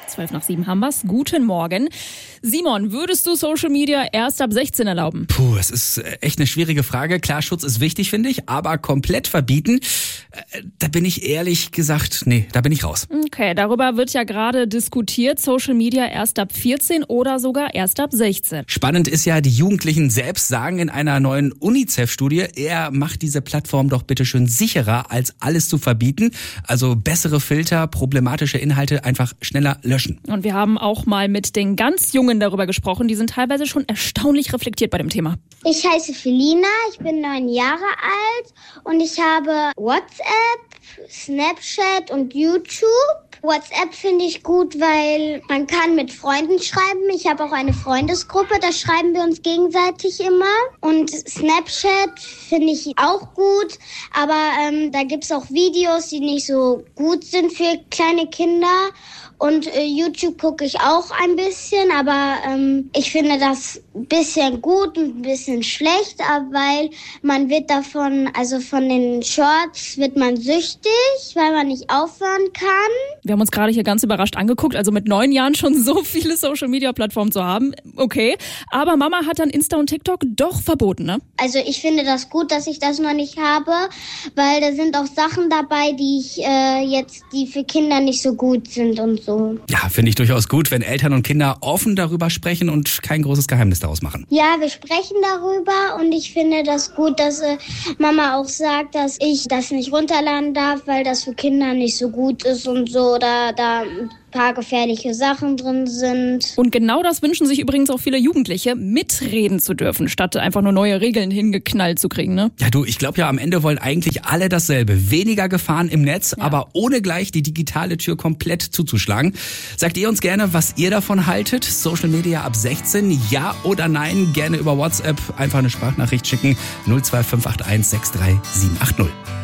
6:12 haben wir's. Guten Morgen. Simon, würdest du Social Media erst ab 16 erlauben? Puh, es ist echt eine schwierige Frage. Klar, Schutz ist wichtig, finde ich, aber komplett verbieten, da bin ich ehrlich gesagt, nee, da bin ich raus. Okay, darüber wird ja gerade diskutiert. Social Media erst ab 14 oder sogar erst ab 16. Spannend ist ja, die Jugendlichen selbst sagen in einer neuen UNICEF-Studie, er macht diese Plattform doch bitte schön sicherer, als alles zu verbieten. Also bessere Filter, problematische Inhalte einfach schneller löschen. Und wir haben auch mal mit den ganz Jungen darüber gesprochen. Die sind teilweise schon erstaunlich reflektiert bei dem Thema. Ich heiße Felina, ich bin 9 Jahre alt und ich habe WhatsApp, Snapchat und YouTube. WhatsApp finde ich gut, weil man kann mit Freunden schreiben. Ich habe auch eine Freundesgruppe, da schreiben wir uns gegenseitig immer. Und Snapchat finde ich auch gut, aber da gibt's auch Videos, die nicht so gut sind für kleine Kinder. Und YouTube gucke ich auch ein bisschen, aber ich finde das ein bisschen gut und ein bisschen schlecht, weil man wird davon, also von den Shorts wird man süchtig, weil man nicht aufhören kann. Wir haben uns gerade hier ganz überrascht angeguckt, also mit 9 Jahren schon so viele Social-Media-Plattformen zu haben. Okay, aber Mama hat dann Insta und TikTok doch verboten, ne? Also ich finde das gut, dass ich das noch nicht habe, weil da sind auch Sachen dabei, die für Kinder nicht so gut sind und so. Ja, finde ich durchaus gut, wenn Eltern und Kinder offen darüber sprechen und kein großes Geheimnis daraus machen. Ja, wir sprechen darüber und ich finde das gut, dass Mama auch sagt, dass ich das nicht runterladen darf, weil das für Kinder nicht so gut ist und so, da ein paar gefährliche Sachen drin sind. Und genau das wünschen sich übrigens auch viele Jugendliche, mitreden zu dürfen, statt einfach nur neue Regeln hingeknallt zu kriegen, ne? Ja du, ich glaube ja, am Ende wollen eigentlich alle dasselbe. Weniger Gefahren im Netz, aber ohne gleich die digitale Tür komplett zuzuschlagen. Sagt ihr uns gerne, was ihr davon haltet? Social Media ab 16, ja oder nein? Gerne über WhatsApp einfach eine Sprachnachricht schicken. 02581 63780.